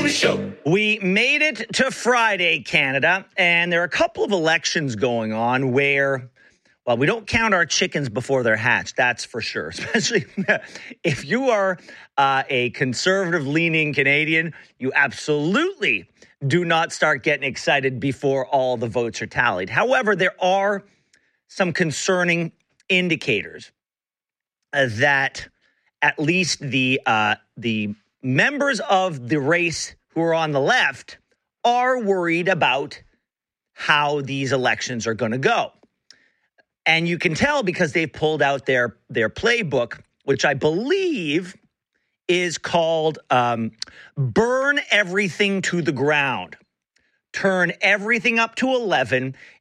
Show. We made it to Friday, Canada, and there are a couple of elections going on where, well, we don't count our chickens before they're hatched, that's for sure, especially if you are a conservative-leaning Canadian, you absolutely do not start getting excited before all the votes are tallied. However, there are some concerning indicators that at least the members of the race who are on the left are worried about how these elections are going to go. And you can tell because they've pulled out their playbook, which I believe is called Burn Everything to the Ground. Turn everything up to 11